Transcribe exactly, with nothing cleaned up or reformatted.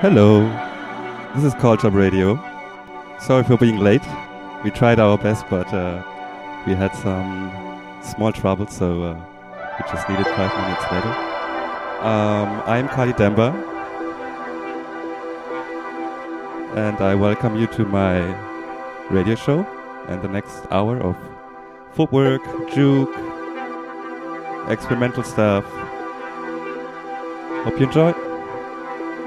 Hello, this is Culture Radio. Sorry for being late. We tried our best, but uh, we had some small trouble, so uh, we just needed five minutes later. Um, I'm Kali Demba, and I welcome you to my radio show and the next hour of footwork, juke, experimental stuff. Hope you enjoy.